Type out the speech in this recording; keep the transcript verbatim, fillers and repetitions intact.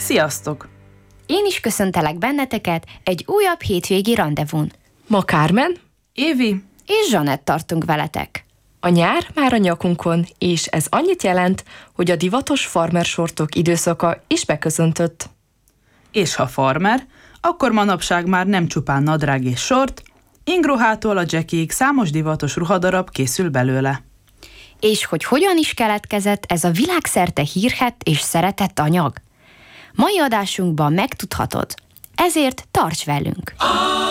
Sziasztok! Én is köszöntelek benneteket egy újabb hétvégi randevún. Ma Kármen, Évi és Zsanett tartunk veletek. a nyár már a nyakunkon, és ez annyit jelent, hogy a divatos farmersortok időszaka is beköszöntött. és ha farmer, akkor manapság már nem csupán nadrág és sort, ingruhától a jackiig számos divatos ruhadarab készül belőle. És hogy hogyan is keletkezett ez a világszerte hírhett és szeretett anyag? Mai adásunkban megtudhatod, ezért tarts velünk!